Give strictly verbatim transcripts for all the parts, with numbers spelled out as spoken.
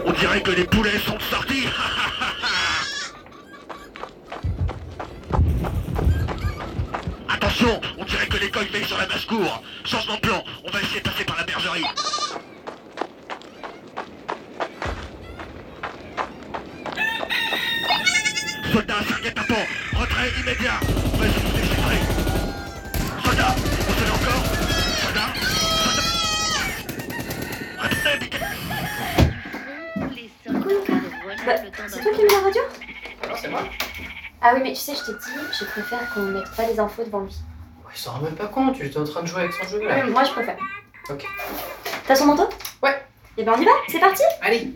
On dirait que les poulets sont sortis. Attention, on dirait que l'école veille sur la basse-cour. Changement de plan, on va essayer de passer par la bergerie. Soldats, serviette à pont, retrait immédiat. On va essayer de vous exfiltrer. Soldats, on se met encore. Soldats, soldats. Restez, piquez. Bah, c'est toi qui mets la radio ? Non, c'est moi. Ah oui, mais tu sais, je t'ai dit, je préfère qu'on mette pas les infos devant lui. Oh, il s'en rend même pas compte, tu étais en train de jouer avec son jeu là. Ouais, moi je préfère. Ok. T'as son manteau ? Ouais. Et ben on y va, c'est parti ? Allez.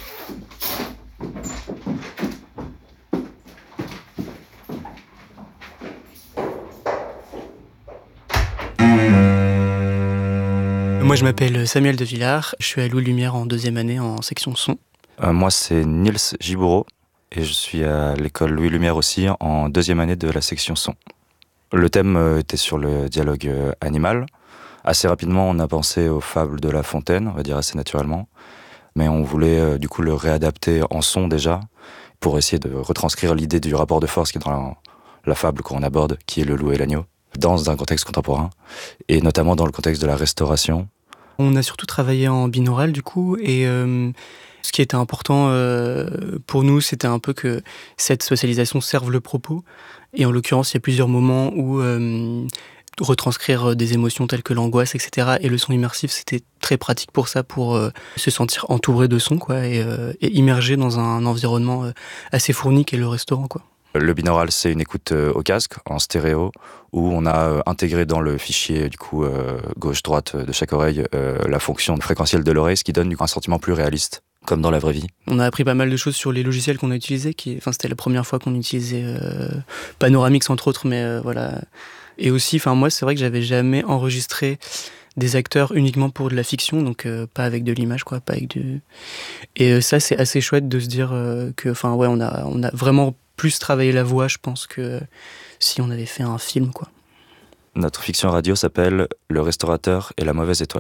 Moi je m'appelle Samuel de Villard, je suis à Louis Lumière en deuxième année en section son. Euh, moi c'est Nils Gibourot et je suis à l'école Louis Lumière aussi en deuxième année de la section son. Le thème euh, était sur le dialogue euh, animal. Assez rapidement on a pensé aux fables de La Fontaine, on va dire assez naturellement. Mais on voulait euh, du coup le réadapter en son déjà pour essayer de retranscrire l'idée du rapport de force qui est dans la, la fable qu'on aborde, qui est le loup et l'agneau, dans un contexte contemporain et notamment dans le contexte de la restauration. On a surtout travaillé en binaural du coup et euh, ce qui était important euh, pour nous c'était un peu que cette socialisation serve le propos et en l'occurrence il y a plusieurs moments où euh, retranscrire des émotions telles que l'angoisse et cetera et le son immersif c'était très pratique pour ça, pour euh, se sentir entouré de sons quoi et, euh, et immergé dans un environnement euh, assez fourni qu'est le restaurant quoi. Le binaural, c'est une écoute euh, au casque, en stéréo, où on a euh, intégré dans le fichier du coup euh, gauche-droite de chaque oreille euh, la fonction fréquentielle de l'oreille, ce qui donne du coup, un sentiment plus réaliste, comme dans la vraie vie. On a appris pas mal de choses sur les logiciels qu'on a utilisés, qui, enfin c'était la première fois qu'on utilisait euh, Panoramix entre autres, mais euh, voilà. Et aussi, enfin moi c'est vrai que j'avais jamais enregistré des acteurs uniquement pour de la fiction, donc euh, pas avec de l'image quoi, pas avec de. Et euh, ça c'est assez chouette de se dire euh, que, enfin ouais, on a on a vraiment plus travailler la voix, je pense, que si on avait fait un film, quoi. Notre fiction radio s'appelle « Le restaurateur et la mauvaise étoile ».